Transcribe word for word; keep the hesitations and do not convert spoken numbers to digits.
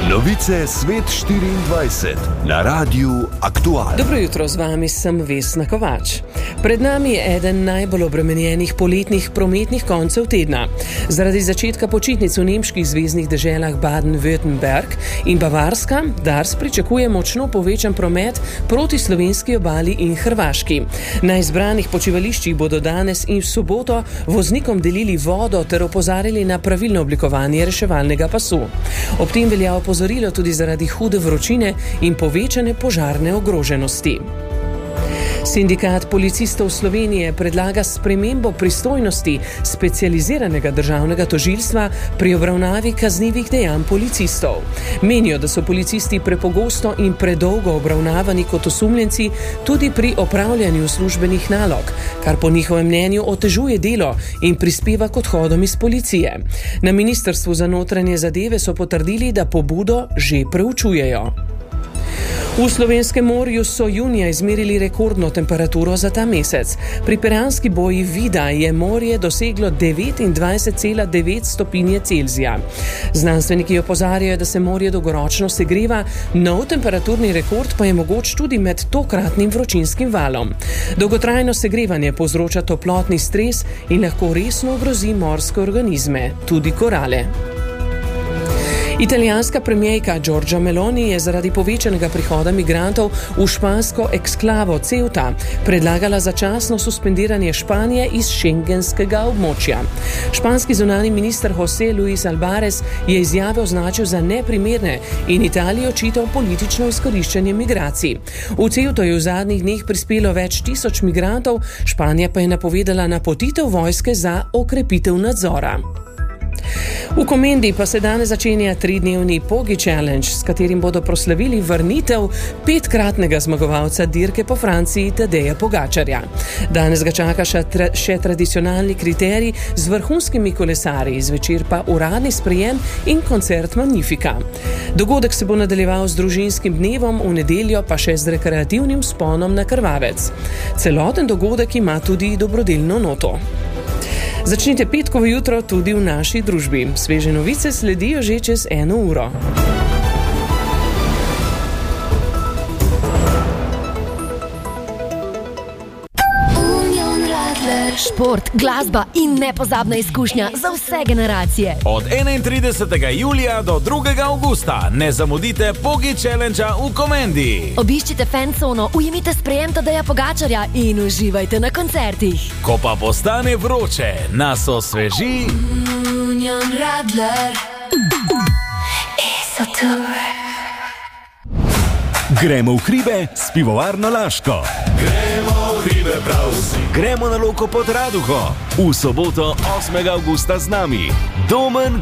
Novice Svet štiriindvajset na Radiu Aktual. Dobro jutro, z vami sem Vesna Kovač. Pred nami je eden najbolj obremenjenih poletnih prometnih koncev tedna. Zaradi začetka počitnic v nemških zveznih deželah Baden-Württemberg in Bavarska, Dars pričakuje močno povečan promet proti slovenski obali in Hrvaški. Na izbranih počivališčih bodo danes in v soboto voznikom delili vodo ter opozarjali na pravilno oblikovanje reševalnega pasu. Ob tem velja opozorilo tudi zaradi hude vročine in povečane požarne ogroženosti. Sindikat policistov Slovenije predlaga spremembo pristojnosti specializiranega državnega tožilstva pri obravnavi kaznivih dejanj policistov. Menijo, da so policisti prepogosto in predolgo obravnavani kot osumljenci tudi pri opravljanju službenih nalog, kar po njihovem mnenju otežuje delo in prispeva k odhodom iz policije. Na Ministrstvu za notranje zadeve so potrdili, da pobudo že preučujejo. V slovenskem morju so junija izmerili rekordno temperaturo za ta mesec. Pri piranski boji Vida je morje doseglo devetindvajset cela devet stopinje Celzija. Znanstveniki opozarjajo, da se morje dolgoročno segreva, nov temperaturni rekord pa je mogoč tudi med tokratnim vročinskim valom. Dolgotrajno segrevanje povzroča toplotni stres in lahko resno ogrozi morske organizme, tudi korale. Italijanska premierka Giorgia Meloni je zaradi povečanega prihoda migrantov v špansko eksklavo Ceuta predlagala začasno suspendiranje Španije iz šengenskega območja. Španski zunanji minister José Luis Álvarez je izjave označil za neprimerne in Italiji očital politično izkoriščanje migracij. V Ceuto je v zadnjih dneh prispelo več tisoč migrantov, Španija pa je napovedala napotitev vojske za okrepitev nadzora. V Komendi pa se danes začenja tridnevni Pogi Challenge, s katerim bodo proslavili vrnitev petkratnega zmagovalca dirke po Franciji Tadeja Pogačarja. Danes ga čaka še, tra- še tradicionalni kriterij z vrhunskimi kolesarji, zvečer pa uradni sprejem in koncert Magnifica. Dogodek se bo nadaljeval z družinskim dnevom, v nedeljo pa še z rekreativnim vzponom na Krvavec. Celoten dogodek ima tudi dobrodelno noto. Začnite petkovo jutro tudi v naši družbi. Sveže novice sledijo že čez eno uro. Šport, glasba in nepozabna izkušnja za vse generacije. Od enaintridesetega julija do drugega avgusta ne zamudite Pogi Challengea v Komendi. Obiščite fancono, ujemite sprejem Tadeja Pogačarja in uživajte na koncertih. Ko pa postane vroče, nas osveži Union Radler. Gremo v hribe s pivovarno Laško. Gremo v hribe prav vsi. Gremo na Loko pod Raduho. V soboto osmega avgusta z nami Domen